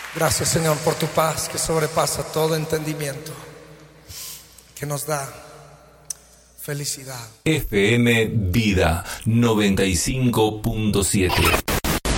Gracias, Señor, por tu paz que sobrepasa todo entendimiento, que nos da felicidad. FM Vida 95.7.